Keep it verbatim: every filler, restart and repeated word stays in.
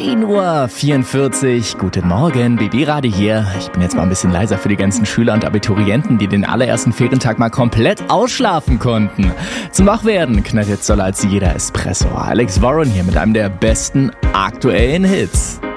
zehn Uhr vierundvierzig. Guten Morgen, B B-Radio hier. Ich bin jetzt mal ein bisschen leiser für die ganzen Schüler und Abiturienten, die den allerersten Ferientag mal komplett ausschlafen konnten. Zum Wachwerden knallt jetzt doller als jeder Espresso. Alex Warren hier mit einem der besten aktuellen Hits.